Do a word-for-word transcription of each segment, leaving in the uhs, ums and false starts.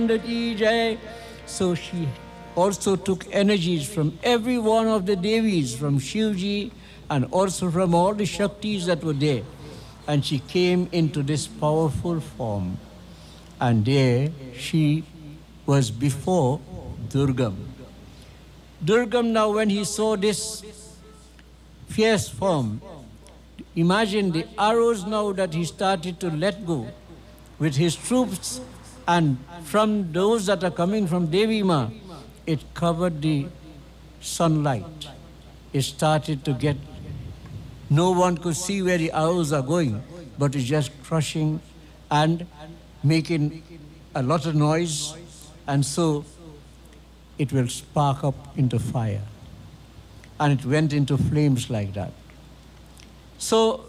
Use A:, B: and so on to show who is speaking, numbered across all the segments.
A: Ki Jai. So she also took energies from every one of the Devis, from Shivji and also from all the Shaktis that were there. And she came into this powerful form. And there she was before Durgam. Durgam now, when he saw this fierce form, imagine the arrows now that he started to let go with his troops, and from those that are coming from Devi Ma, it covered the sunlight. It started to get, no one could see where the arrows are going, but it's just crushing and making a lot of noise, and so it will spark up into fire. And it went into flames like that. So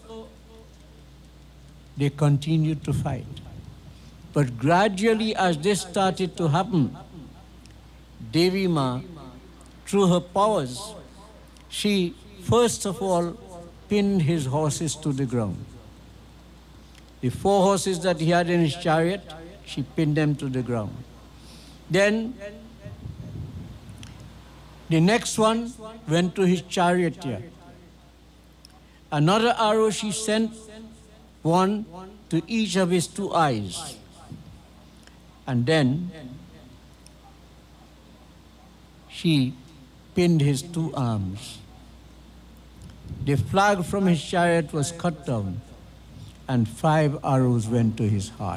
A: they continued to fight. But gradually, as this started to happen, Devi Ma, through her powers, she first of all pinned his horses to the ground. The four horses that he had in his chariot, she pinned them to the ground. Then the next one went to his charioteer. Another arrow she sent, one to each of his two eyes. And then she pinned his two arms. The flag from his chariot was cut down, and five arrows went to his heart.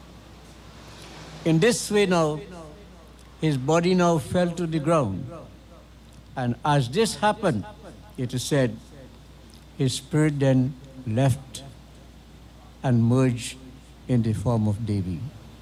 A: In this way now, his body now fell to the ground. And as this happened, it is said, his spirit then left and merged in the form of Devi.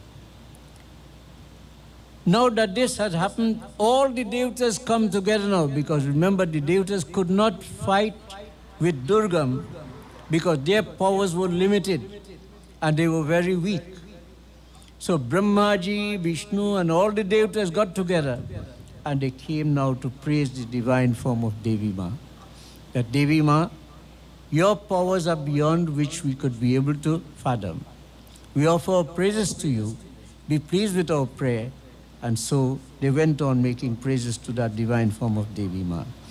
A: Now that this had happened, all the devatas come together now, because remember, the devatas could not fight with Durgam because their powers were limited and they were very weak. So Brahmaji, Vishnu and all the devatas got together and they came now to praise the divine form of Devi Ma. That Devi Ma, your powers are beyond which we could be able to fathom. We offer our praises to you. Be pleased with our prayer. And so they went on making praises to that divine form of Devi Ma.